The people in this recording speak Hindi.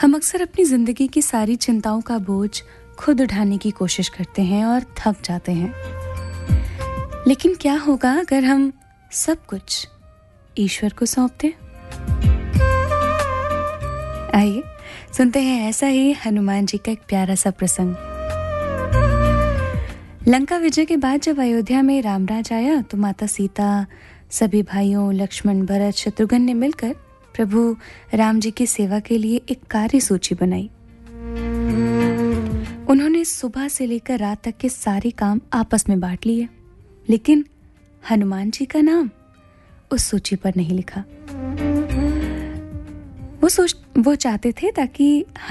हम अक्सर अपनी जिंदगी की सारी चिंताओं का बोझ खुद उठाने की कोशिश करते हैं और थक जाते हैं। लेकिन क्या होगा अगर हम सब कुछ ईश्वर को सौंप दें? आइए सुनते हैं ऐसा ही हनुमान जी का एक प्यारा सा प्रसंग। लंका विजय के बाद जब अयोध्या में रामराज आया तो माता सीता, सभी भाइयों लक्ष्मण, भरत, शत्रुघ्न ने मिलकर प्रभु राम जी की सेवा के लिए एक कार्य सूची बनाई। उन्होंने सुबह से लेकर रात तक के सारे काम आपस में बांट लिए, लेकिन हनुमान जी का नाम उस सूची पर नहीं लिखा। वो चाहते थे ताकि